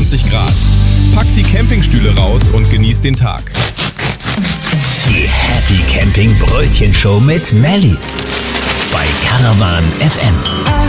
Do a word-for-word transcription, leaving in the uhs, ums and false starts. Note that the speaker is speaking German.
zwanzig Grad. Packt die Campingstühle raus und genießt den Tag. Die Happy Camping Brötchen Show mit Melly bei Caravan F M.